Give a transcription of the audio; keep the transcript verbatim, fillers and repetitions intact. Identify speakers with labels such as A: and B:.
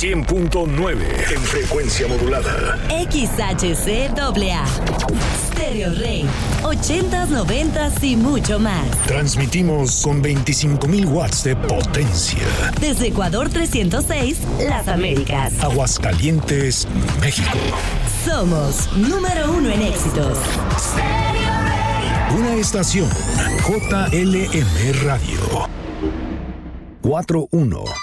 A: cien punto nueve en frecuencia modulada.
B: X H C A A. Stereo Rey. ochentas, noventas y mucho más.
A: Transmitimos con veinticinco mil watts de potencia.
B: Desde Ecuador trescientos seis, Las Américas.
A: Aguascalientes, México.
B: Somos número uno en éxitos.
A: Una estación J L M Radio. cuatro uno.